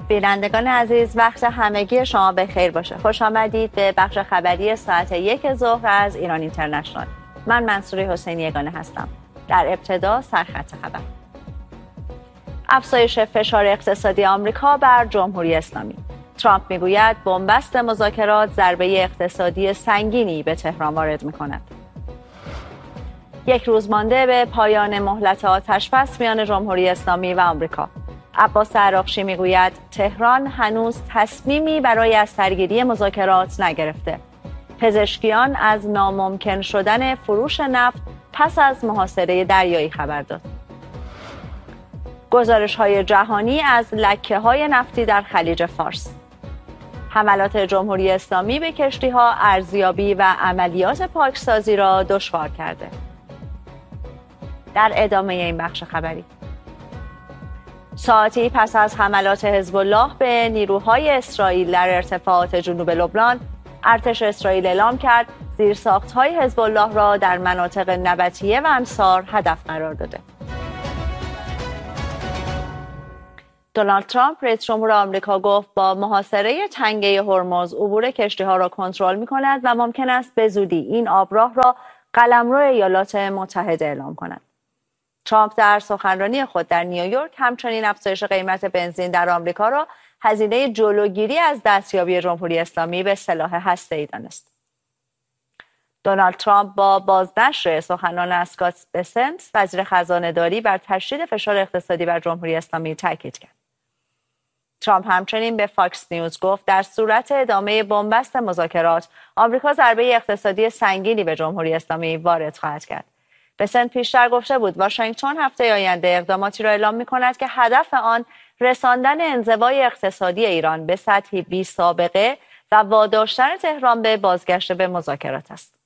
بینندگان عزیز، وقت همگی شما به خیر باشه. خوش آمدید به بخش خبری ساعت 1 ظهر از ایران اینترنشنال. من منصوری حسینی یگانه هستم. در ابتدا سرخط خبر. افزایش فشار اقتصادی آمریکا بر جمهوری اسلامی. ترامپ میگوید بنبست مذاکرات ضربه اقتصادی سنگینی به تهران وارد میکند. یک روز مانده به پایان مهلت آتش‌بس میان جمهوری اسلامی و آمریکا. عباس عراقچی میگوید تهران هنوز تصمیمی برای از سرگیری مذاکرات نگرفته. پزشکیان از ناممکن شدن فروش نفت پس از محاصره دریایی خبر داد. گزارش‌های جهانی از لکه‌های نفتی در خلیج فارس. حملات جمهوری اسلامی به کشتی‌ها ارزیابی و عملیات پاکسازی را دشوار کرده. در ادامه این بخش خبری، ساعتی پس از حملات حزب الله به نیروهای اسرائیل در ارتفاعات جنوب لبنان، ارتش اسرائیل اعلام کرد زیرساخت‌های حزب الله را در مناطق نبطیه و انصار هدف قرار داده. دونالد ترامپ رئیس جمهور آمریکا گفت با محاصره تنگه هرمز عبور کشتی‌ها را کنترل می‌کند و ممکن است به زودی این آبراه را قلمرو ایالات متحده اعلام کند. ترامپ در سخنرانی خود در نیویورک همچنین افزایش قیمت بنزین در آمریکا را هزینه جلوگیری از دستیابی جمهوری اسلامی به سلاح هسته‌ای دانست. دونالد ترامپ با بازنشر سخنان اسکات بسنت، وزیر خزانه‌داری، بر تشدید فشار اقتصادی بر جمهوری اسلامی تاکید کرد. ترامپ همچنین به فاکس نیوز گفت در صورت ادامه بنبست مذاکرات، آمریکا ضربه اقتصادی سنگینی به جمهوری اسلامی وارد خواهد کرد. بسنت پیشتر گفته بود واشنگتن هفته آینده اقداماتی را اعلام می‌کند که هدف آن رساندن انزوای اقتصادی ایران به سطحی بی‌سابقه و واداشتن تهران به بازگشت به مذاکرات است.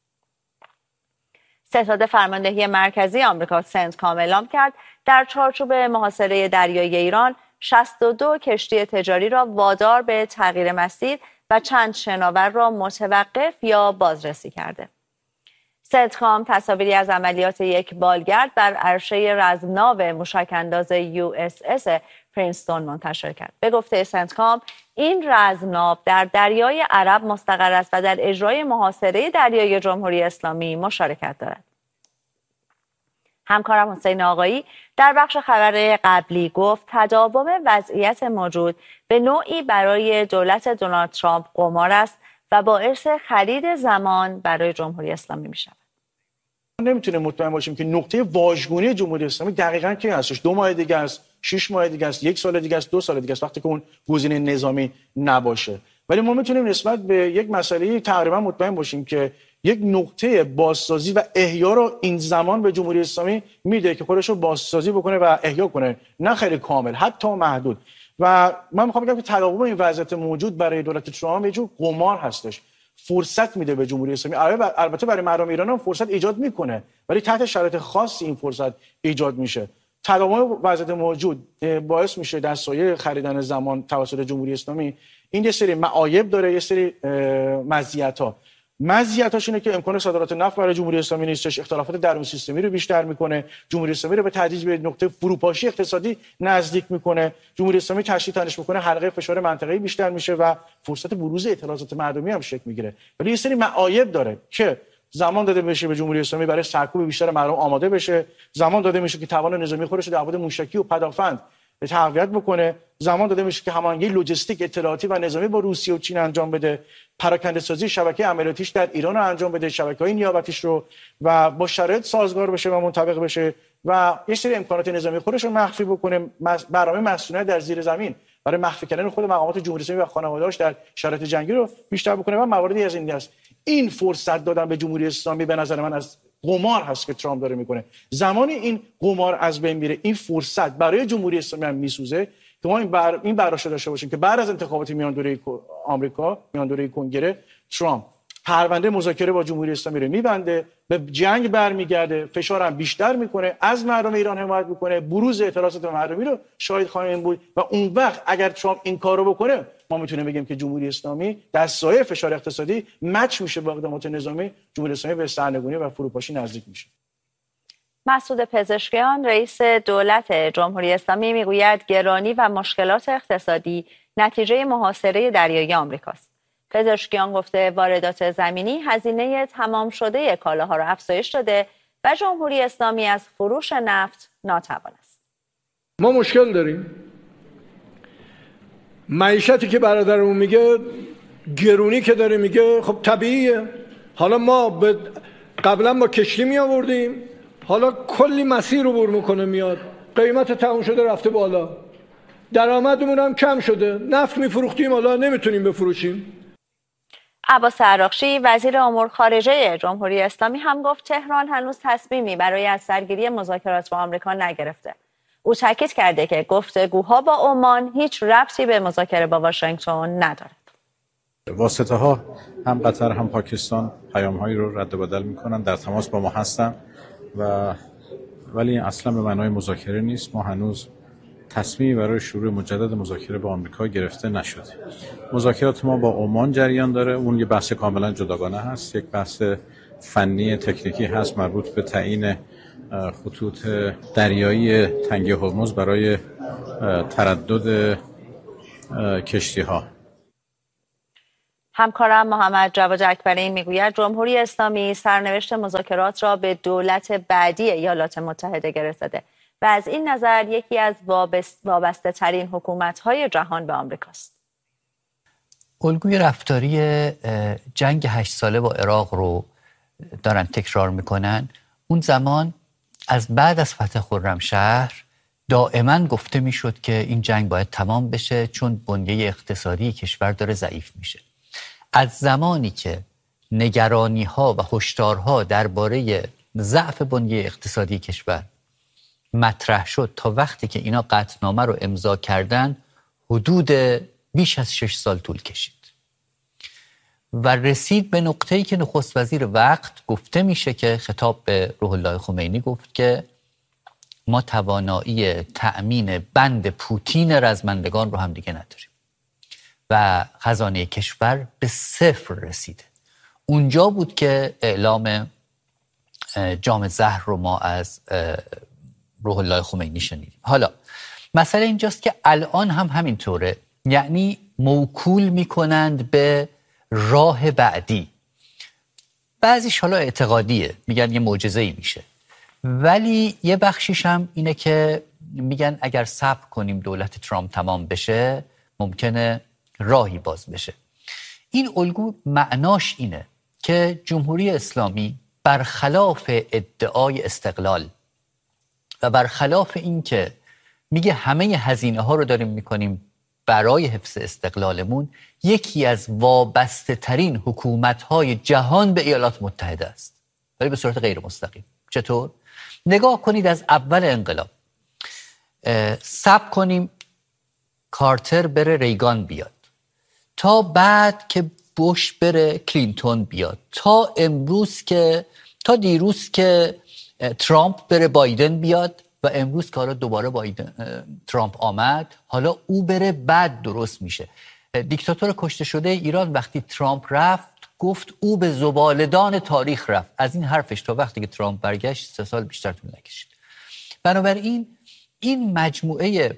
ستاد فرماندهی مرکزی آمریکا سنتکام اعلام کرد در چارچوب محاصره دریایی ایران 62 کشتی تجاری را وادار به تغییر مسیر و چند شناور را متوقف یا بازرسی کرده. سنتکام تصاویری از عملیات یک بالگرد بر عرشه رزمناو موشک‌انداز USS پرینستون منتشر کرد. به گفته سنتکام این رزمناو در دریای عرب مستقر است و در اجرای محاصره دریایی جمهوری اسلامی مشارکت دارد. همکارم حسین آقایی در بخش خبر قبلی گفت تداوم وضعیت موجود به نوعی برای دولت دونالد ترامپ قمار است و باعث خرید زمان برای جمهوری اسلامی می شود. نمیتونیم مطمئن باشیم که نقطه واژگونی جمهوری اسلامی دقیقاً کی هستش. 2 ماه دیگه است، 6 ماه دیگه است، 1 سال دیگه است، 2 سال دیگه است، وقتی که اون گزینه نظامی نباشه. ولی ما میتونیم نسبت به یک مسئله تقریبا مطمئن باشیم که یک نقطه بازسازی و احیا رو این زمان به جمهوری اسلامی میده که خودش رو بازسازی بکنه و احیا کنه، نه خیلی کامل، حتی محدود. و من میخوام بگم که تداوم این وضعیت موجود برای دولت ترامپ یه جور قمار هستش. فرصت میده به جمهوری اسلامی. البته برای مردم ایران هم فرصت ایجاد میکنه، ولی تحت شرایط خاصی این فرصت ایجاد میشه. تداوم وضعیت موجود باعث میشه در سایه خریدن زمان توسط جمهوری اسلامی این یه سری معایب داره، یه سری مزیت‌ها. مزیتاش اینه که امکان صادرات نفت برای جمهوری اسلامی نیستش، اختلافات درون سیستمی رو بیشتر میکنه، جمهوری اسلامی رو به تدریج به نقطه فروپاشی اقتصادی نزدیک میکنه، جمهوری اسلامی تشدید تنش میکنه، حلقه فشار منطقه‌ای بیشتر میشه و فرصت بروز اعتراضات مردمی هم شکل میگیره. ولی یه سری معایب داره که زمان داده بشه به جمهوری اسلامی برای سرکوب بیشتر مردم آماده بشه، زمان داده میشه که توان نظامی خودش رو در ابعاد موشکی و پدافند تقویت بکنه، زمان داده میشه که هماهنگی لوجستیک اطلاعاتی و نظامی با روسیه و چین انجام بده، پراکنده‌سازی شبکه عملیاتیش در ایران رو انجام بده، شبکه‌های نیابتیش رو، و با شرایط سازگار بشه و منطبق بشه و یه سری امکانات نظامی خودش رو مخفی بکنه، برنامه مسئولیت در زیر زمین برای مخفی کردن خود مقامات جمهوری اسلامی و خانواده‌اش در شرایط جنگی رو بیشتر بکنه و مواردی از این است. این فرصت دادن به جمهوری اسلامی به نظر من از قمار هست که ترامپ داره میکنه. زمانی این قمار از بین میره، این فرصت برای جمهوری اسلامی هم میسوزه که ما این براش داشته باشیم که بعد از انتخابات میان دوره آمریکا، میان دوره کنگره، ترامپ پرونده مذاکره با جمهوری اسلامی رو میبنده، به جنگ برمیگرده، فشار هم بیشتر میکنه، از مردم ایران حمایت میکنه، بروز اعتراضات مردمی رو شاهد خواهیم بود و اون وقت اگر ترامپ این کارو بکنه ما میتونیم بگیم که جمهوری اسلامی در سایه فشار اقتصادی مچ میشه با اقدامات نظامی، جمهوری اسلامی به سرنگونی و فروپاشی نزدیک میشه. مسعود پزشکیان رئیس دولت جمهوری اسلامی میگوید گرانی و مشکلات اقتصادی نتیجه محاصره دریایی آمریکاست. پزشکیان گفته واردات زمینی هزینه تمام شده کالاها را افزایش داده و جمهوری اسلامی از فروش نفت ناتوان است. ما مشکل داریم. معیشتی که برادرمون میگه، گرونی که داره میگه، خب طبیعیه. حالا ما قبلا با کشتی می آوردیم، حالا کلی مسیر رو بر میکنه میاد، قیمت تموم شده رفته بالا، درآمدمون هم کم شده، نفت میفروختیم حالا نمیتونیم بفروشیم. عباس عراقچی وزیر امور خارجه جمهوری اسلامی هم گفت تهران هنوز تصمیمی برای از سرگیری مذاکرات با آمریکا نگرفته. او تاکید کرده که گفتگوها با عمان هیچ ربطی به مذاکره با واشنگتن ندارد. واسطه ها هم قطر هم پاکستان پیام هایی رو رد و بدل میکنن، در تماس با ما هستن ولی اصلا به معنای مذاکره نیست. ما هنوز تصمیمی برای شروع مجدد مذاکره با آمریکا گرفته نشده. مذاکرات ما با عمان جریان داره، اون یه بحث کاملا جداگانه هست، یک بحث فنی تکنیکی هست مربوط به تعیین خطوط دریایی تنگه هرمز برای تردد کشتی ها. همکارم محمد جواد اکبری میگوید جمهوری اسلامی سرنوشت مذاکرات را به دولت بعدی ایالات متحده گره زده و از این نظر یکی از وابسته ترین حکومت‌های جهان به آمریکاست. الگوی رفتاری جنگ 8 ساله با عراق رو دارن تکرار میکنن. اون زمان از بعد از فتح خرمشهر دائما گفته میشد که این جنگ باید تمام بشه چون بنیه اقتصادی کشور داره ضعیف میشه. از زمانی که نگرانی ها و هشدارها درباره ضعف بنیه اقتصادی کشور مطرح شد تا وقتی که اینا قطعنامه رو امضا کردن حدود بیش از 6 سال طول کشید و رسید به نقطه‌ای که نخست وزیر وقت گفته میشه که خطاب به روح الله خمینی گفت که ما توانایی تأمین بند پوتین رزمندگان رو هم دیگه نداریم و خزانه کشور به صفر رسیده. اونجا بود که اعلام جام زهر رو ما از روح الله خمینی شنیدیم. حالا مسئله اینجاست که الان هم همینطوره، یعنی موکول میکنند به راه بعدی. بعضیش حالا اعتقادیه، میگن یه معجزه‌ای میشه، ولی یه بخشیش هم اینه که میگن اگر صبر کنیم دولت ترامپ تمام بشه ممکنه راهی باز بشه. این الگو معناش اینه که جمهوری اسلامی برخلاف ادعای استقلال و برخلاف این که میگه همه هزینه ها رو داریم میکنیم برای حفظ استقلالمون، یکی از وابسته ترین حکومت های جهان به ایالات متحده است، ولی به صورت غیر مستقیم. چطور؟ نگاه کنید از اول انقلاب صبر کنیم کارتر بره ریگان بیاد، تا بعد که بوش بره کلینتون بیاد، تا امروز که تا دیروز که ترامپ بره بایدن بیاد و امروز که حالا دوباره ترامپ آمد، حالا او بره بعد درست میشه. دیکتاتور کشته شده ایران وقتی ترامپ رفت گفت او به زبالدان تاریخ رفت. از این حرفش تا وقتی که ترامپ برگشت 3 سال بیشتر طول نکشید. بنابراین این مجموعه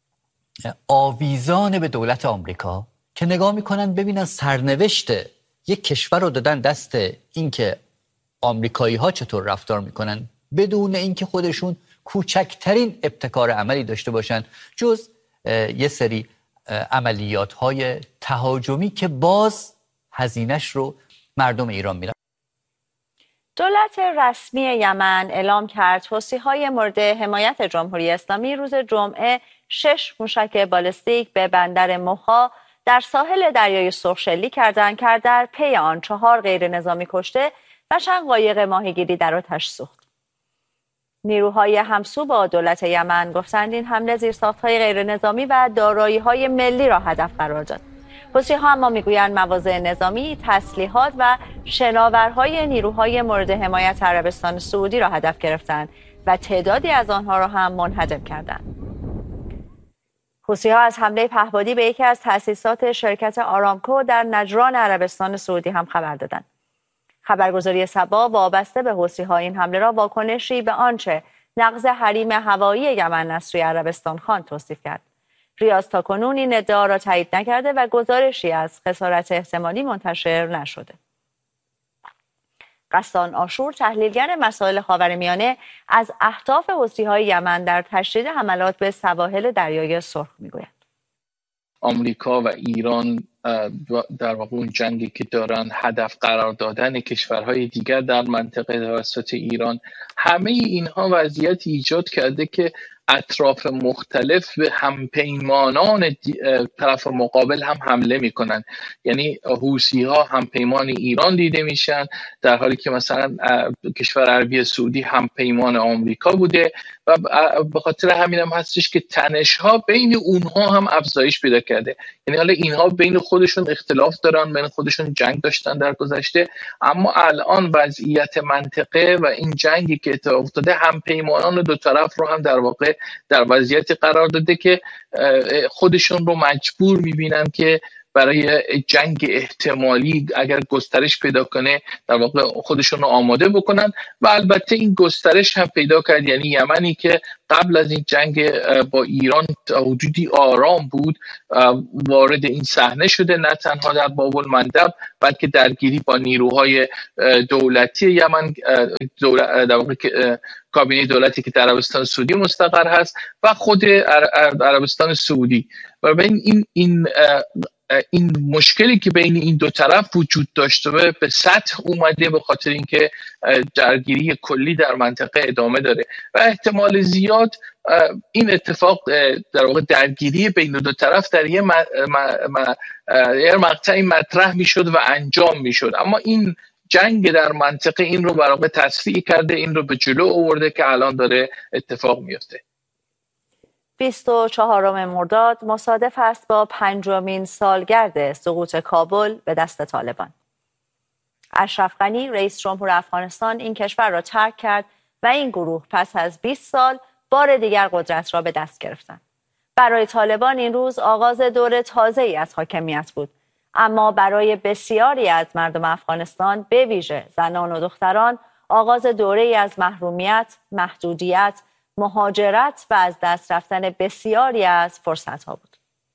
آویزان به دولت آمریکا که نگاه میکنن ببینن سرنوشت یک کشور رو دادن دست این که آمریکایی ها چطور رفتار میکنن بدون اینکه خودشون کوچکترین ابتکار عملی داشته باشن جز یه سری عملیات های تهاجمی که باز هزینه‌اش رو مردم ایران میدن. دولت رسمی یمن اعلام کرد حوثی‌های مورد حمایت جمهوری اسلامی روز جمعه 6 موشک بالستیک به بندر موخا در ساحل دریای سرخ شلیک کردند که در پی آن 4 غیر نظامی کشته و چند قایق ماهیگیری در آتش سوخت. نیروهای همسو با دولت یمن گفتند این حمله زیرساخت‌های غیر نظامی و دارایی‌های ملی را هدف قرار داد. حوثی‌ها اما میگویند مواضع نظامی، تسلیحات و شناورهای نیروهای مورد حمایت عربستان سعودی را هدف گرفتند و تعدادی از آنها را هم منهدم کردند. حوثی‌ها از حمله پهپادی به یکی از تأسیسات شرکت آرامکو در نجران عربستان سعودی هم خبر دادند. خبرگزاری سبا وابسته به حوثی‌ها این حمله را واکنشی به آنچه نقض حریم هوایی یمن است سوی عربستان خان توصیف کرد. ریاض تاکنون این ادعا را تایید نکرده و گزارشی از خسارت احتمالی منتشر نشده. غسان آشور، تحلیلگر مسائل خاورمیانه، از اهداف حوثی‌های یمن در تشدید حملات به سواحل دریای سرخ میگوید. آمریکا و ایران در واقع اون جنگی که دارن هدف قرار دادن کشورهای دیگر در منطقه توسط ایران، همه اینها وضعیت ایجاد کرده که اطراف مختلف به همپیمانان طرف مقابل هم حمله میکنن. یعنی حوثی‌ها همپیمان ایران دیده میشن، در حالی که مثلا کشور عربی سعودی همپیمان آمریکا بوده و به خاطر همین هم هستش که تنش‌ها بین اونها هم افزایش پیدا کرده. یعنی حالا اینها بین خودشون اختلاف دارن، بین خودشون جنگ داشتن در گذشته، اما الان وضعیت منطقه و این جنگی که اتفاق افتاده همپیمانان دو طرف رو هم در واقع در وضعیتی قرار داده که خودشون رو مجبور میبینن که برای جنگ احتمالی اگر گسترش پیدا کنه در واقع خودشون رو آماده بکنن. و البته این گسترش هم پیدا کرد، یعنی یمنی که قبل از این جنگ با ایران حدودی آرام بود وارد این صحنه شده، نه تنها در باب المندب بلکه درگیری با نیروهای دولتی یمن، در واقع کابینه دولتی که در عربستان سعودی مستقر هست و خود عربستان سعودی. و بین این مشکلی که بین این دو طرف وجود داشته به سطح اومده به خاطر اینکه درگیری کلی در منطقه ادامه داره و احتمال زیاد این اتفاق در واقع درگیری بین دو طرف در یه مقطعی مطرح میشد و انجام میشد، اما این جنگ در منطقه این رو برای تسریع کرده، این رو به جلو آورده که الان داره اتفاق میفته. 24 مرداد مصادف است با 5مین سالگرد سقوط کابل به دست طالبان. اشرف غنی رئیس جمهور افغانستان این کشور را ترک کرد و این گروه پس از 20 سال بار دیگر قدرت را به دست گرفتند. برای طالبان این روز آغاز دور تازه‌ای از حاکمیت بود، اما برای بسیاری از مردم افغانستان به ویژه زنان و دختران آغاز دوره‌ای از محرومیت، محدودیت، مهاجرت و از دست رفتن بسیاری از فرصت‌ها بود.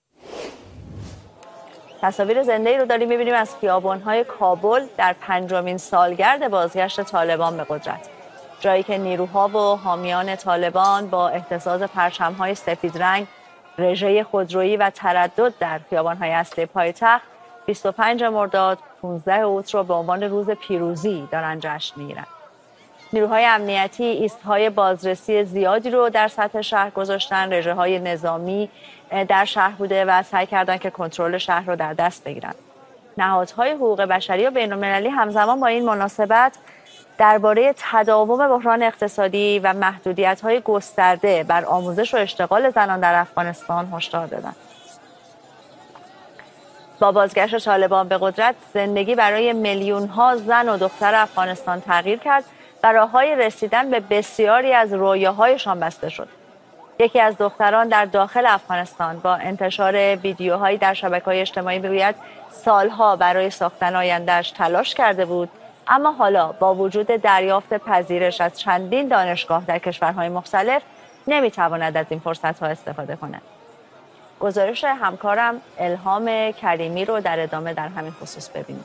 تصاویر زنده‌ای رو داریم می‌بینیم از خیابان‌های کابل در 5مین سالگرد بازگشت طالبان به قدرت. جایی که نیروها و حامیان طالبان با اهتزاز پرچم‌های سفید رنگ، رژه خودرویی و تردد در خیابان‌های اصلی پایتخت 25 مرداد 15 اوت رو به عنوان روز پیروزی دارن جشن می‌گیرن. نیروهای امنیتی ایستهای بازرسی زیادی رو در سطح شهر گذاشتن، رژه‌های نظامی در شهر بوده و سعی کردن که کنترل شهر رو در دست بگیرن. نهادهای حقوق بشری و بین‌المللی همزمان با این مناسبت درباره تداوم بحران اقتصادی و محدودیت‌های گسترده بر آموزش و اشتغال زنان در افغانستان هشدار دادند. با بازگشت طالبان به قدرت زندگی برای میلیون‌ها زن و دختر افغانستان تغییر کرد و راه‌های رسیدن به بسیاری از رویاهایشان بسته شد. یکی از دختران در داخل افغانستان با انتشار ویدیوهایی در شبکه‌های اجتماعی می‌گوید سالها برای ساختن آینده‌اش تلاش کرده بود، اما حالا با وجود دریافت پذیرش از چندین دانشگاه در کشورهای مختلف نمی‌تواند از این فرصت‌ها استفاده کند. گزارش همکارم الهام کریمی رو در ادامه در همین خصوص ببینیم.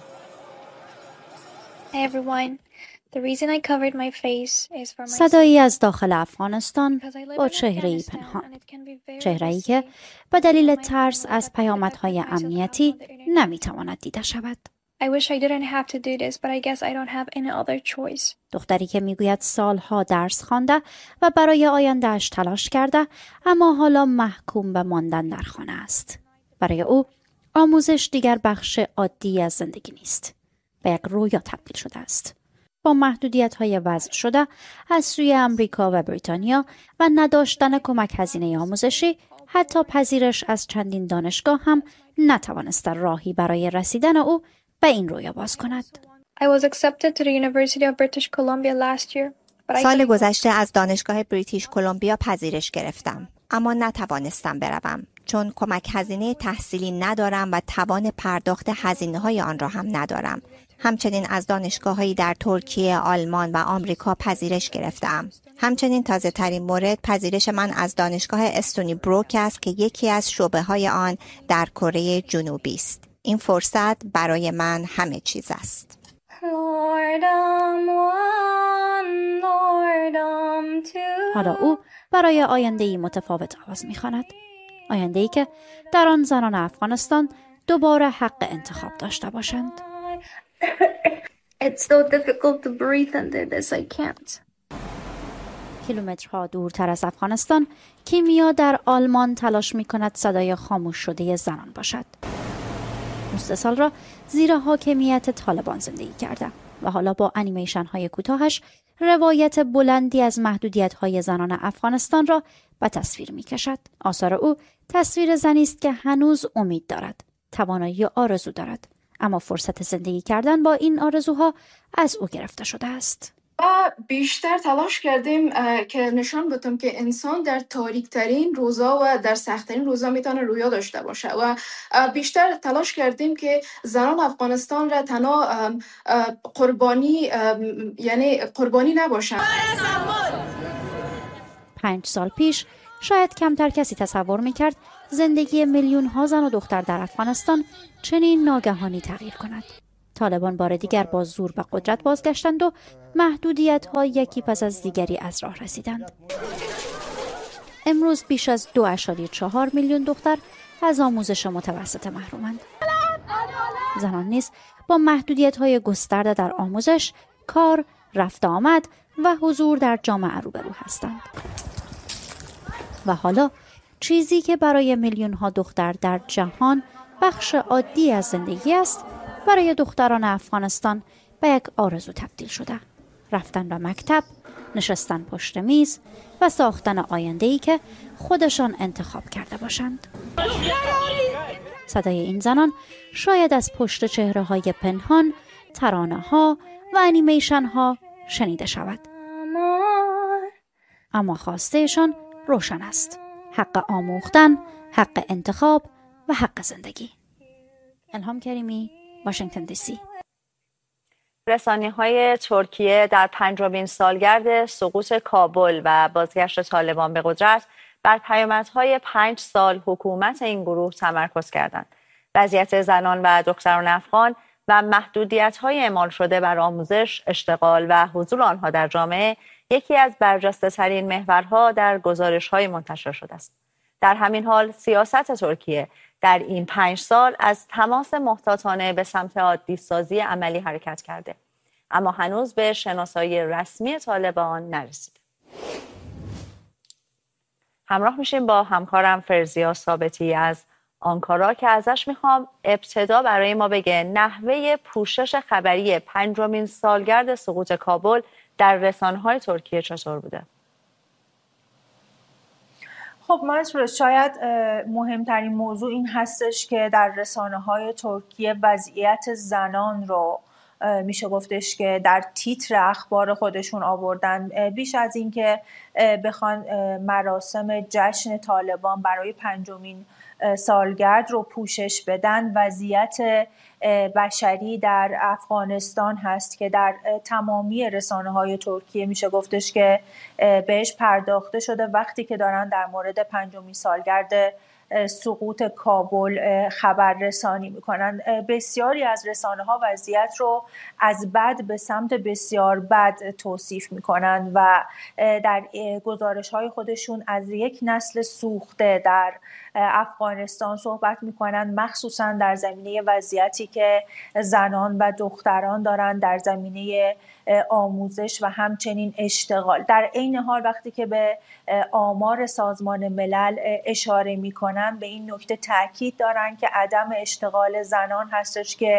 Hey everyone. The reason I covered my face is for my صدایی از داخل افغانستان با چهره‌ای پنهان، چهره‌ای که به دلیل ترس از پیامدهای امنیتی نمیتواند دیده شود. I wish I didn't have to do this, but I guess I don't have any other choice. دختری که میگوید سالها درس خوانده و برای آینده‌اش تلاش کرده، اما حالا محکوم به ماندن در خانه است. برای او آموزش دیگر بخش عادی از زندگی نیست، به یک رویا تبدیل شده است. با محدودیت‌های وضع شده از سوی امریکا و بریتانیا و نداشتن کمک هزینه آموزشی، حتی پذیرش از چندین دانشگاه هم نتوانست راهی برای رسیدن او به این رویا باز کند. I was accepted to the University of British Columbia last year. سال گذشته از دانشگاه بریتیش کلمبیا پذیرش گرفتم، اما نتوانستم بروم چون کمک هزینه تحصیلی ندارم و توان پرداخت هزینه‌های آن را هم ندارم. همچنین از دانشگاه‌هایی در ترکیه، آلمان و آمریکا پذیرش گرفتم. همچنین تازه ترین مورد پذیرش من از دانشگاه استونی بروک است که یکی از شعبه‌های آن در کره جنوبی است. این فرصت برای من همه چیز است. حالا او برای آینده‌ای متفاوت آواز می‌خواند. آینده‌ای که در آن زنان افغانستان دوباره حق انتخاب داشته باشند. It's so difficult to breathe under this. I can't. کیلومترها دورتر از افغانستان، کیمیا در آلمان تلاش می‌کند صدای خاموش شده زنان باشد. 19 سال را زیر حاکمیت طالبان زندگی کرده و حالا با انیمیشن‌های کوتاهش روایت بلندی از محدودیت‌های زنان افغانستان را به تصویر می‌کشد. آثار او تصویر زنی است که هنوز امید دارد، توانایی آرزو دارد، اما فرصت زندگی کردن با این آرزوها از او گرفته شده است. بیشتر تلاش کردیم که نشان بدیم که انسان در تاریک‌ترین روزا و در سخت‌ترین روزا میتونه رویا داشته باشه و بیشتر تلاش کردیم که زنان افغانستان را تنها قربانی نباشند. 5 سال پیش شاید کمتر کسی تصور میکرد زندگی میلیون ها زن و دختر در افغانستان چنین ناگهانی تغییر کند. طالبان بار دیگر با زور و قدرت بازگشتند و محدودیت ها یکی پس از دیگری از راه رسیدند. امروز بیش از 2.4 میلیون دختر از آموزش متوسط محرومند. زنان نیز با محدودیت های گسترده در آموزش، کار، رفت آمد و حضور در جامعه روبرو هستند. و حالا چیزی که برای میلیون ها دختر در جهان بخش عادی از زندگی است، برای دختران افغانستان به یک آرزو تبدیل شده. رفتن به مکتب، نشستن پشت میز و ساختن آینده‌ای که خودشان انتخاب کرده باشند. صدای این زنان شاید از پشت چهره‌های پنهان، ترانه‌ها و انیمیشن‌ها شنیده شود. اما خواستهشان روشن است: حق آموختن، حق انتخاب و حق زندگی. الهام کریمی، واشنگتن دی سی. رسانه‌های ترکیه در 5مین سالگرد سقوط کابل و بازگشت طالبان به قدرت بر پیامدهای 5 سال حکومت این گروه تمرکز کردند. وضعیت زنان و دختران افغان و محدودیت‌های اعمال شده بر آموزش، اشتغال و حضور آنها در جامعه یکی از برجسته‌ترین محورها در گزارش‌های منتشر شده است. در همین حال سیاست ترکیه در این 5 سال از تماس محتاطانه به سمت عادی‌سازی عملی حرکت کرده، اما هنوز به شناسایی رسمی طالبان نرسیده. همراه میشیم با همکارم فرزیا ثابتی از آنکارا که ازش میخوام ابتدا برای ما بگه نحوه پوشش خبری 5مین سالگرد سقوط کابل در رسانه‌های ترکیه چطور بوده؟ خب منصور، شاید مهمترین موضوع این هستش که در رسانه‌های ترکیه وضعیت زنان رو میشه گفتش که در تیتر اخبار خودشون آوردن. بیش از این که بخوان مراسم جشن طالبان برای 5مین سالگرد رو پوشش بدن، وضعیت بشری در افغانستان هست که در تمامی رسانه‌های ترکیه میشه گفتش که بهش پرداخته شده وقتی که دارن در مورد 5مین سالگرد سقوط کابل خبررسانی میکنن. بسیاری از رسانه‌ها وضعیت رو از بد به سمت بسیار بد توصیف میکنن و در گزارش‌های خودشون از یک نسل سوخته در افغانستان صحبت میکنن، مخصوصا در زمینه وضعیتی که زنان و دختران دارن در زمینه آموزش و همچنین اشتغال. در عین حال وقتی که به آمار سازمان ملل اشاره میکنن به این نکته تاکید دارن که عدم اشتغال زنان هستش که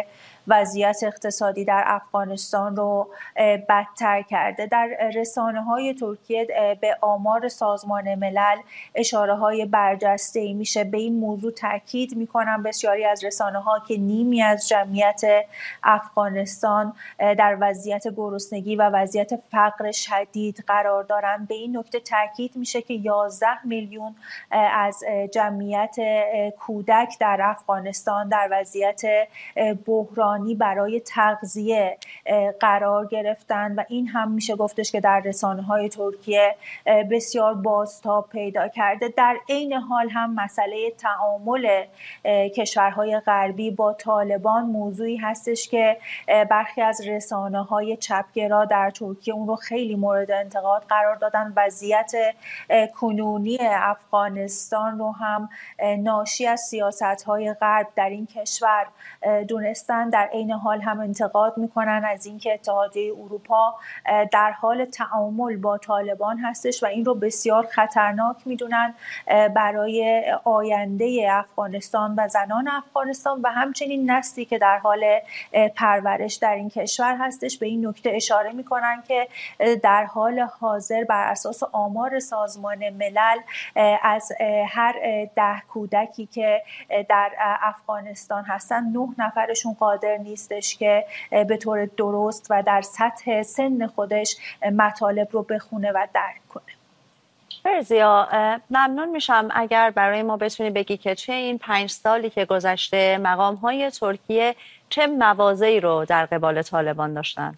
وضعیت اقتصادی در افغانستان رو بدتر کرده. در رسانه‌های ترکیه به آمار سازمان ملل اشاره‌های برجسته‌ای میشه. به این موضوع تاکید میکنم بسیاری از رسانه‌ها که نیمی از جمعیت افغانستان در وضعیت گرسنگی و وضعیت فقر شدید قرار دارند. به این نکته تاکید میشه که 11 میلیون از جمعیت کودک در افغانستان در وضعیت بحرانی برای تغذیه قرار گرفتن و این هم میشه گفتش که در رسانه‌های ترکیه بسیار بازتاب پیدا کرده. در عین حال هم مسئله تعامل کشورهای غربی با طالبان موضوعی هستش که برخی از رسانه‌های چپگرا در ترکیه اون رو خیلی مورد انتقاد قرار دادن. وضعیت کنونی افغانستان رو هم ناشی از سیاست‌های غرب در این کشور دونستن. در عین حال هم انتقاد میکنن از اینکه اتحادیه اروپا در حال تعامل با طالبان هستش و این رو بسیار خطرناک میدونن برای آینده افغانستان و زنان افغانستان و همچنین نسلی که در حال پرورش در این کشور هستش. به این نکته اشاره میکنن که در حال حاضر بر اساس آمار سازمان ملل از هر 10 کودکی که در افغانستان هستن 9 نفرشون قادر نیستش که به طور درست و در سطح سن خودش مطالب رو بخونه و درک کنه. فرزیا، ممنون میشم اگر برای ما بتونی بگی که چه این 5 سالی که گذشته مقام‌های ترکیه چه مواضعی رو در قبال طالبان داشتن؟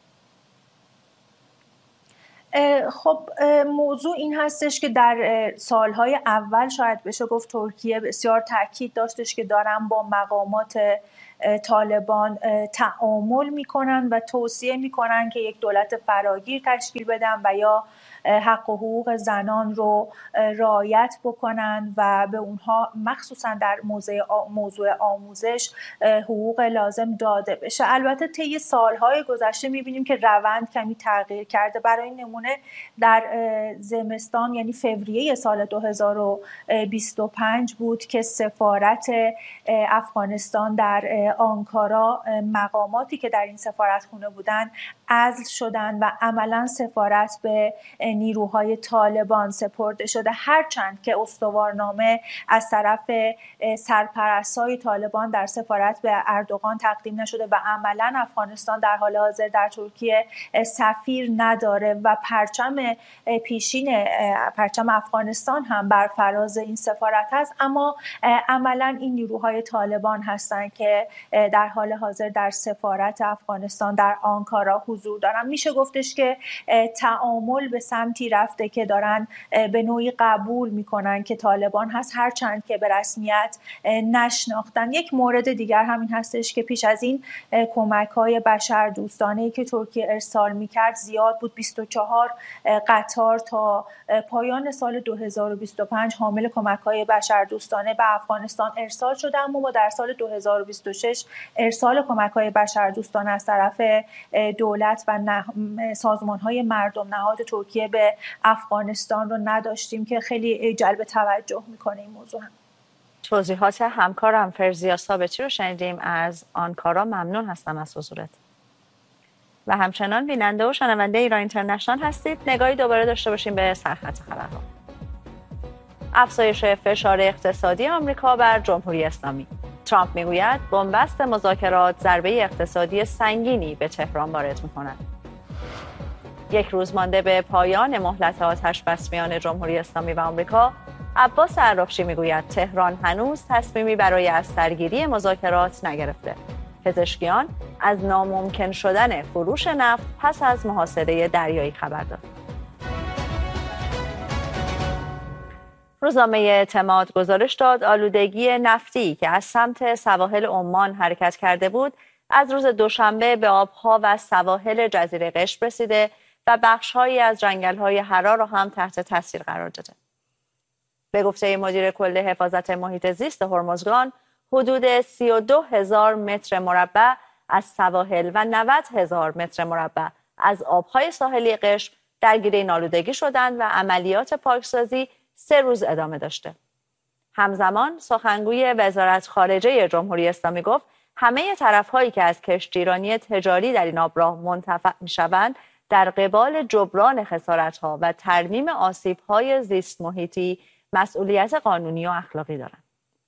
خب موضوع این هستش که در سالهای اول شاید بشه گفت ترکیه بسیار تاکید داشتش که دارن با مقامات طالبان تعامل میکنن و توصیه میکنن که یک دولت فراگیر تشکیل بدن و یا حق و حقوق زنان رو رعایت بکنن و به اونها مخصوصا در موضوع آموزش حقوق لازم داده بشه. البته طی سالهای گذشته میبینیم که روند کمی تغییر کرده. برای نمونه در زمستان یعنی فوریه سال 2025 بود که سفارت افغانستان در آنکارا مقاماتی که در این سفارتخونه بودن عزل شدن و عملا سفارت به نیروهای طالبان سپرده شده، هرچند که استوارنامه از طرف سرپرستای طالبان در سفارت به اردوغان تقدیم نشده و عملا افغانستان در حال حاضر در ترکیه سفیر نداره و پرچم پیشین پرچم افغانستان هم بر فراز این سفارت هست، اما عملا این نیروهای طالبان هستند که در حال حاضر در سفارت افغانستان در آنکارا حضور دارن. میشه گفتش که تعامل به سمتی رفته که دارن به نوعی قبول میکنن که طالبان هست، هرچند که به رسمیت نشناختن. یک مورد دیگر همین هستش که پیش از این کمک‌های بشردوستانه‌ای که ترکیه ارسال میکرد زیاد بود. 24 قطار تا پایان سال 2025 حامل کمک‌های بشردوستانه به افغانستان ارسال شده، اما در سال 2026 ارسال کمک‌های بشردوستانه از طرف دولت و سازمان‌های مردم نهاد ترکیه به افغانستان رو نداشتیم که خیلی جلب توجه میکنه این موضوع. هم توضیحات همکارم فرزیا ثابتی رو شنیدیم از آنکارا. ممنون هستم از حضورت. و همچنان بیننده و شنونده ایران اینترنشنال هستید. نگاهی دوباره داشته باشیم به سرخط خبرها. افزایش فشار اقتصادی آمریکا بر جمهوری اسلامی. ترامپ میگوید بنبست مذاکرات ضربه اقتصادی سنگینی به تهران وارد می‌کند. یک روز مانده به پایان مهلت آتش‌بس میان جمهوری اسلامی و آمریکا، عباس عراقچی میگوید تهران هنوز تصمیمی برای از سرگیری مذاکرات نگرفته. پزشکیان از ناممکن شدن فروش نفت پس از محاصره دریایی خبر داد. روزنامه اعتماد گزارش داد آلودگی نفتی که از سمت سواحل عمان حرکت کرده بود از روز دوشنبه به آبها و سواحل جزیره قشم رسیده و بخش‌هایی از جنگل‌های حرا را هم تحت تاثیر قرار داده. به گفته مدیر کل حفاظت محیط زیست هرمزگان، حدود 32,000 متر مربع از سواحل و 90,000 متر مربع از آبهای ساحلی قشم درگیر این آلودگی شدند و عملیات پاکسازی 3 روز ادامه داشته. همزمان سخنگوی وزارت خارجه جمهوری اسلامی گفت همه طرف‌هایی که از کشتیرانی تجاری در این آبراه منتفع می‌شوند در قبال جبران خسارت‌ها و ترمیم آسیب‌های زیست محیطی مسئولیت قانونی و اخلاقی دارند.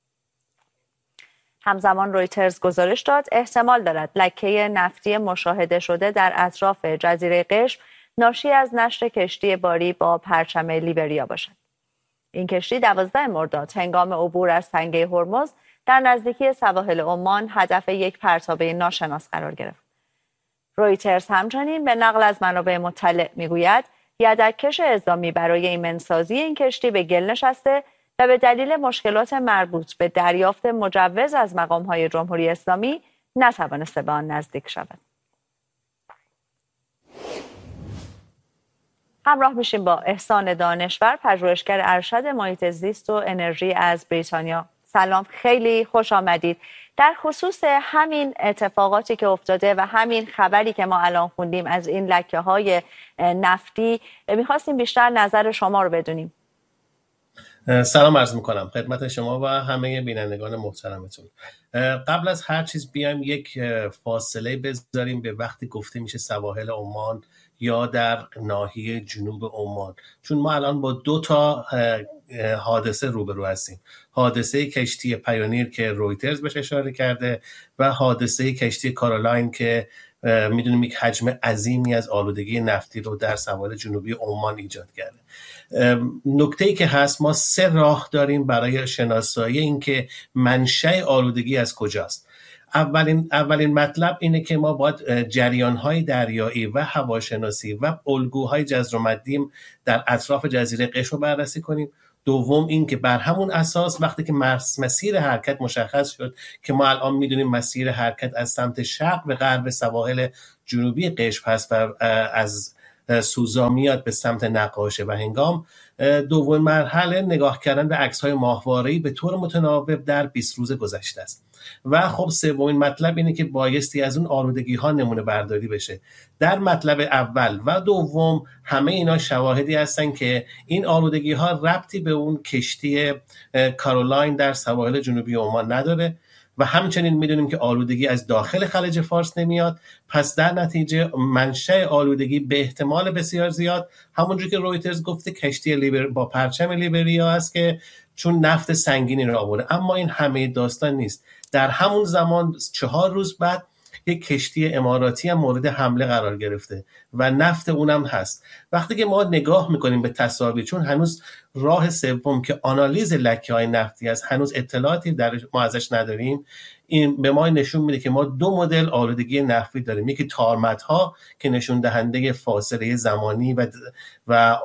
همزمان رویترز گزارش داد احتمال دارد لکه نفتی مشاهده شده در اطراف جزیره قشم ناشی از نشت کشتی باری با پرچم لیبریا باشد. این کشتی 12 مرداد هنگام عبور از تنگه هرمز در نزدیکی سواحل عمان هدف یک پرتابه ناشناس قرار گرفت. رویترز همچنین به نقل از منابع مطلع میگوید یدککش اعزامی برای ایمنسازی این کشتی به گل نشسته و به دلیل مشکلات مربوط به دریافت مجوز از مقام‌های جمهوری اسلامی نتوانسته به آن نزدیک شود. همراه میشیم با احسان دانشور، پژوهشگر ارشد محیط زیست و انرژی از بریتانیا. سلام، خیلی خوش آمدید. در خصوص همین اتفاقاتی که افتاده و همین خبری که ما الان خوندیم از این لکه‌های نفتی می‌خواستیم بیشتر نظر شما رو بدونیم. سلام عرض میکنم خدمت شما و همه بینندگان محترمتون. قبل از هر چیز بیایم یک فاصله بذاریم به وقتی گفته میشه سواحل عمان یا در ناحیه جنوب عمان، چون ما الان با 2 تا حادثه روبرو هستیم. حادثه کشتی پیونیر که رویترز بهش اشاره کرده و حادثه کشتی کارولاین که میدونیم یک حجم عظیمی از آلودگی نفتی رو در سواحل جنوبی عمان ایجاد کرده. نکته‌ای که هست، ما 3 راه داریم برای شناسایی این که منشأ آلودگی از کجاست. اولین مطلب اینه که ما باید جریان‌های دریایی و هواشناسی و الگوهای جزر و مدیم در اطراف جزیره قشم رو بررسی کنیم. دوم این که بر همون اساس وقتی که مسیر حرکت مشخص شد که ما الان میدونیم مسیر حرکت از سمت شرق به غرب سواحل جنوبی قشم هست و از سوزا میاد به سمت نقاشه و هنگام، دومین مرحله نگاه کردن به عکس‌های ماهواره‌ای به طور متناوب در 20 روز گذشته است. و خب سومین مطلب اینه که بایستی از اون آلودگی‌ها نمونه برداری بشه. در مطلب اول و دوم همه اینا شواهدی هستن که این آلودگی‌ها ربطی به اون کشتی کارولاین در سواحل جنوبی عمان نداره و همچنین میدونیم که آلودگی از داخل خلیج فارس نمیاد. پس در نتیجه منشأ آلودگی به احتمال بسیار زیاد همونجوری که رویترز گفته کشتی با پرچم لیبریا است که چون نفت سنگینی رو آورده. اما این همه داستان نیست. در همون زمان 4 روز بعد یک کشتی اماراتی هم مورد حمله قرار گرفته و نفت اونم هست. وقتی که ما نگاه میکنیم به تصاویر، چون هنوز راه سوم که آنالیز لکه‌های نفتی است هنوز اطلاعاتی ما ازش نداریم، این به ما نشون میده که ما 2 مدل آلودگی نفتی داریم. یکی تارمت‌ها که نشون دهنده فاصله زمانی و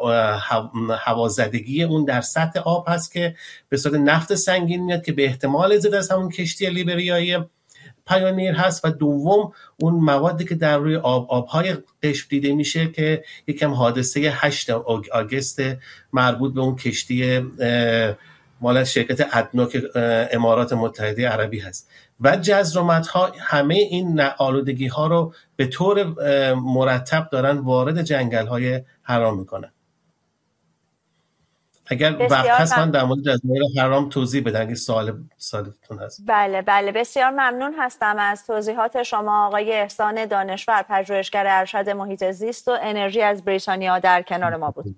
هوازدگی اون در سطح آب هست که به صورت نفت سنگین میاد که به احتمال زیاد از همون کشتی لیبریایی پیونیر هست. و دوم اون موادی که در روی آبهای قشم دیده میشه که یکم حادثه 8 آگوست مربوط به اون کشتی مال شرکت ادنوک امارات متحده عربی هست. و جزرومت‌ها همه این آلودگی ها رو به طور مرتب دارن وارد جنگل‌های حرام میکنن. اگر وقت هست من در مورد جزایر حرام توضیح بدم اگه سوالتون هست. بله بسیار ممنون هستم از توضیحات شما آقای احسان دانشور، پژوهشگر ارشد محیط زیست و انرژی از بریتانیا در کنار ما بود.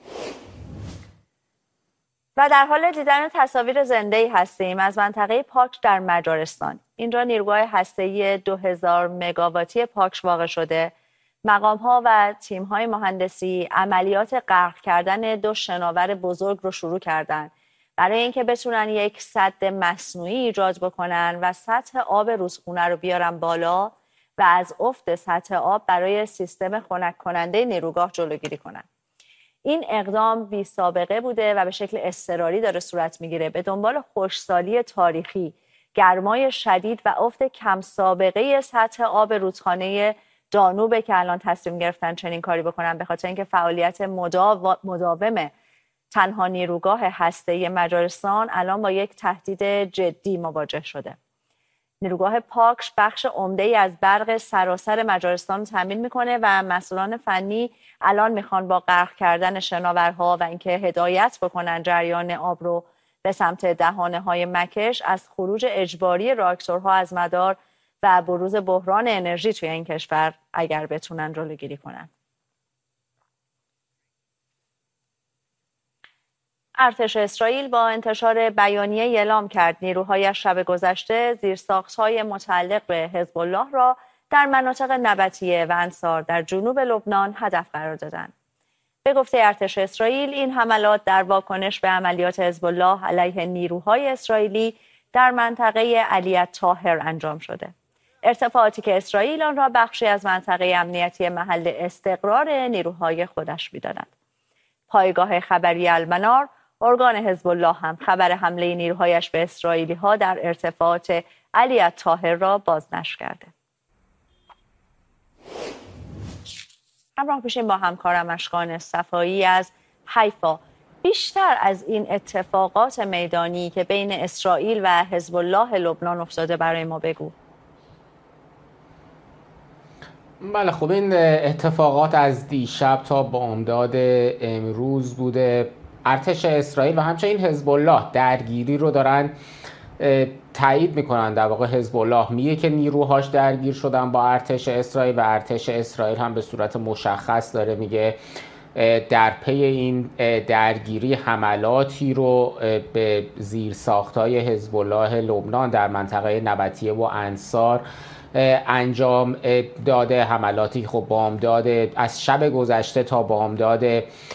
و در حال دیدن تصاویر زنده‌ای هستیم از منطقه پاکش در مجارستان. اینجا نیروگاه هسته‌ای 2000 مگاواتی پاکش واقع شده. مقام‌ها و تیم‌های مهندسی عملیات غرق کردن 2 شناور بزرگ رو شروع کردن برای اینکه بتونن یک سد مصنوعی ایجاد بکنن و سطح آب رودخونه رو بیارن بالا و از افت سطح آب برای سیستم خنک کننده نیروگاه جلوگیری کنن. این اقدام بی سابقه بوده و به شکل اضطراری داره صورت میگیره به دنبال خشکسالی تاریخی، گرمای شدید و افت کم سابقه سطح آب رودخانه دانوبه که الان تصمیم گرفتن چنین کاری بکنن، به خاطر اینکه فعالیت مداوم تنها نیروگاه هسته‌ای مجارستان الان با یک تهدید جدی مواجه شده. نیروگاه پاکش بخش عمده‌ای از برق سراسر مجارستان رو تامین میکنه و مسئولان فنی الان میخوان با غرق کردن شناورها و اینکه هدایت بکنن جریان آب رو به سمت دهانه‌های مکش از خروج اجباری راکتورها از مدار و بروز بحران انرژی توی این کشور اگر بتونن جلوگیری کنن. ارتش اسرائیل با انتشار بیانیه اعلام کرد نیروهایش شب گذشته زیرساخت‌های متعلق به حزب الله را در مناطق نبطیه و انصار در جنوب لبنان هدف قرار دادند. به گفته ارتش اسرائیل این حملات در واکنش به عملیات حزب الله علیه نیروهای اسرائیلی در منطقه علی الطاهر انجام شده. ارتفاعاتی که اسرائیل آن را بخشی از منطقه امنیتی محل استقرار نیروهای خودش می‌داند. پایگاه خبری المنار، ارگان حزب الله هم خبر حمله نیروهایش به اسرائیلی‌ها در ارتفاعات علی الطاهر را بازنشر کرده. همراه بشیم با همکارم اشکان صفایی از حیفا. بیشتر از این اتفاقات میدانی که بین اسرائیل و حزب الله لبنان افتاده برای ما بگو. بله خب این اتفاقات از دیشب تا بامداد امروز بوده. ارتش اسرائیل و همچنین حزب الله درگیری رو دارن تایید میکنن. در واقع حزب الله میگه که نیروهاش درگیر شدن با ارتش اسرائیل و ارتش اسرائیل هم به صورت مشخص داره میگه در پی این درگیری حملاتی رو به زیرساخت‌های حزب الله لبنان در منطقه نبطیه و انصار انجام داده. حملاتی خب بامداد از شب گذشته تا بامداد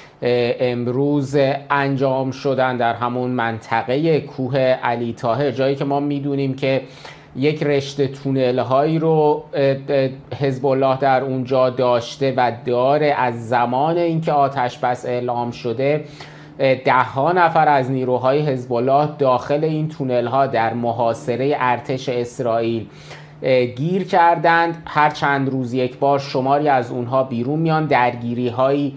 امروز انجام شدن در همون منطقه کوه علی طاهر، جایی که ما میدونیم که یک رشته تونل هایی رو حزب الله در اونجا داشته و داره. از زمان اینکه آتش بس اعلام شده 10 نفر از نیروهای حزب الله داخل این تونل ها در محاصره ارتش اسرائیل گیر کردند. هر چند روز یک بار شماری از اونها بیرون میان. درگیری هایی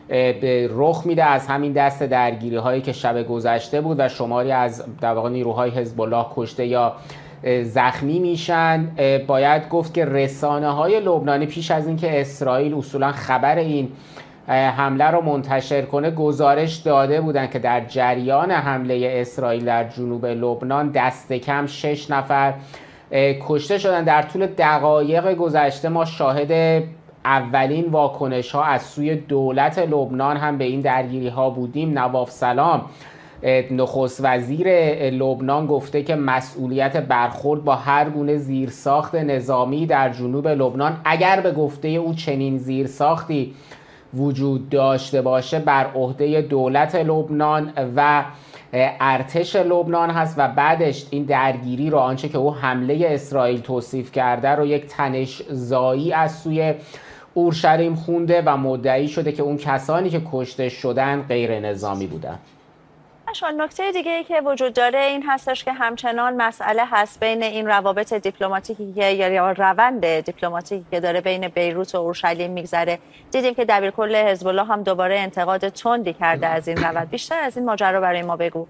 رخ میده از همین دست درگیری هایی که شب گذشته بود و شماری از در واقع نیروهای حزب الله کشته یا زخمی میشن. باید گفت که رسانه های لبنانی پیش از اینکه اسرائیل اصولا خبر این حمله رو منتشر کنه گزارش داده بودن که در جریان حمله اسرائیل در جنوب لبنان دست کم 6 نفر کشته شدن. در طول دقایق گذشته ما شاهد اولین واکنش ها از سوی دولت لبنان هم به این درگیری ها بودیم. نواف سلام نخست وزیر لبنان گفته که مسئولیت برخورد با هر گونه زیرساخت نظامی در جنوب لبنان اگر به گفته او چنین زیرساختی وجود داشته باشه بر عهده دولت لبنان و ارتش لبنان هست و بعدش این درگیری رو آنچه که او حمله اسرائیل توصیف کرده رو یک تنش‌زایی از سوی اورشلیم خونده و مدعی شده که اون کسانی که کشته شدن غیر نظامی بودن. نکته دیگه ای که وجود داره این هستش که همچنان مسئله هست بین این روابط دیپلماتیکی یا روند دیپلماتیکی که داره بین بیروت و اورشلیم میگذره. دیدیم که دبیرکل حزب الله هم دوباره انتقاد تندی کرده از این روند. بیشتر از این ماجرا برای ما بگو.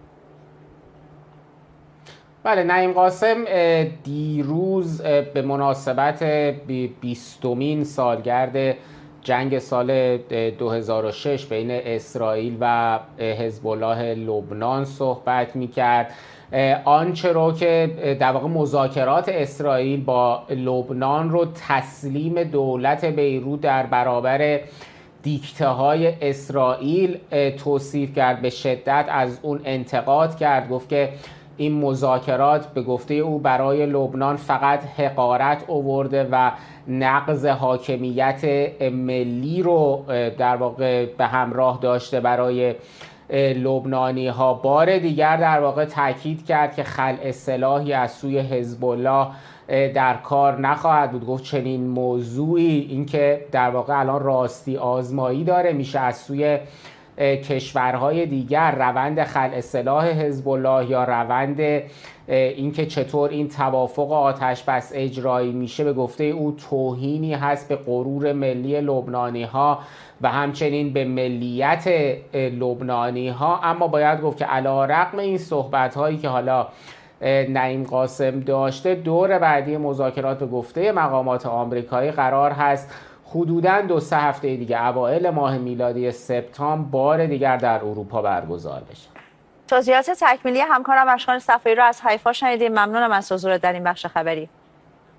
بله نعیم قاسم دیروز به مناسبت 20مین سالگرد جنگ سال 2006 بین اسرائیل و حزب الله لبنان صحبت می‌کرد. آنچه رو که در واقع مذاکرات اسرائیل با لبنان رو تسلیم دولت بیروت در برابر دیکته‌های اسرائیل توصیف کرد. به شدت از اون انتقاد کرد. گفت که این مذاکرات به گفته او برای لبنان فقط حقارت آورده و نقض حاکمیت ملی رو در واقع به همراه داشته برای لبنانی ها. بار دیگر در واقع تاکید کرد که خلع سلاحی از سوی حزب الله در کار نخواهد بود. گفت چنین موضوعی اینکه در واقع الان راستی آزمایی داره میشه از سوی کشورهای دیگر روند خلع سلاح حزب الله یا روند اینکه چطور این توافق آتش بس اجرایی میشه به گفته او توهینی هست به غرور ملی لبنانی ها و همچنین به ملیت لبنانی ها. اما باید گفت که علی‌رغم این صحبت هایی که حالا نعیم قاسم داشته دور بعدی مذاکرات به گفته مقامات آمریکایی قرار هست حدوداً 2-3 هفته دیگه اوایل ماه میلادی سپتامبر بار دیگر در اروپا برگزار بشه. توضیحات تکمیلی همکارم اشکان صفایی رو از حیفا شنیدیم. ممنونم از حضورت در این بخش خبری.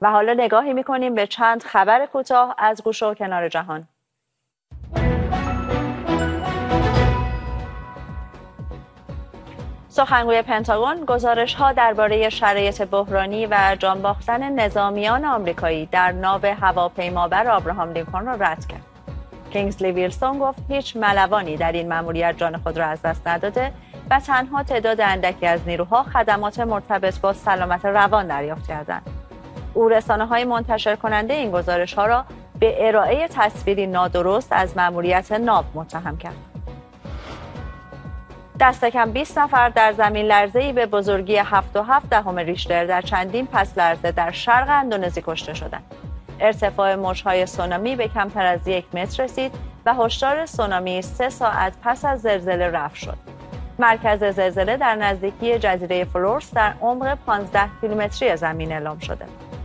و حالا نگاهی می‌کنیم به چند خبر کوتاه از گوشه و کنار جهان. سخنگوی پنتاگون گزارش‌ها درباره شرایط بحرانی و جان باختن نظامیان آمریکایی در ناو هواپیمابر آبراهام لینکلن را رد کرد. کینگزلی ویلسون گفت هیچ ملوانی در این مأموریت جان خود را از دست نداده و تنها تعداد اندکی از نیروها خدمات مرتبط با سلامت روان دریافت کردند. او رسانه‌های منتشر کننده این گزارش‌ها را به ارائه تصویری نادرست از مأموریت ناو متهم کرد. دست کم 20 نفر در زمین لرزه‌ای به بزرگی 7.7 ریشتر در چندین پس لرزه در شرق اندونزی کشته شدند. ارتفاع موج‌های سونامی به کمتر از 1 متر رسید و هشدار سونامی 3 ساعت پس از زلزله رفع شد. مرکز زلزله در نزدیکی جزیره فلورس در عمق 15 کیلومتری زمین اعلام شده.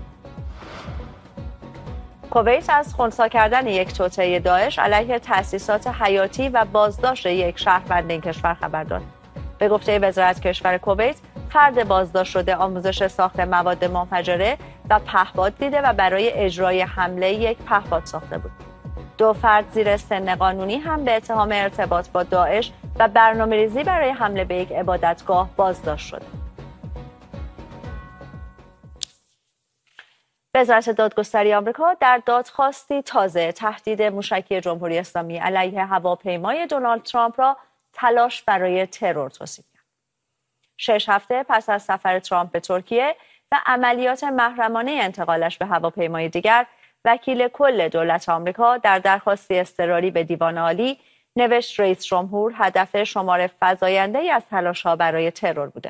کویت از خنثی کردن یک توطئه داعش علیه تأسیسات حیاتی و بازداشت یک شهروند این کشور خبر داد. به گفته وزارت کشور کویت، فرد بازداشت شده آموزش ساخت مواد منفجره و پهپاد دیده و برای اجرای حمله یک پهپاد ساخته بود. 2 فرد زیر سن قانونی هم به اتهام ارتباط با داعش و برنامه‌ریزی برای حمله به یک عبادتگاه بازداشت شده. وزارت دادگستری آمریکا در دادخواستی تازه تهدید موشکی جمهوری اسلامی علیه هواپیمای دونالد ترامپ را تلاش برای ترور توصیف کرد. 6 هفته پس از سفر ترامپ به ترکیه و عملیات محرمانه انتقالش به هواپیمای دیگر، وکیل کل دولت آمریکا در درخواستی اضطراری به دیوان عالی نوشت رئیس جمهور هدف شمار فزاینده‌ای از تلاش‌ها برای ترور بوده.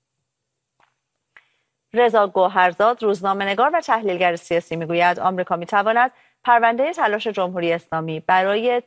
رضا گوهرزاد، روزنامه‌نگار و تحلیلگر سیاسی، میگوید آمریکا می‌تواند پرونده تلاش جمهوری اسلامی برای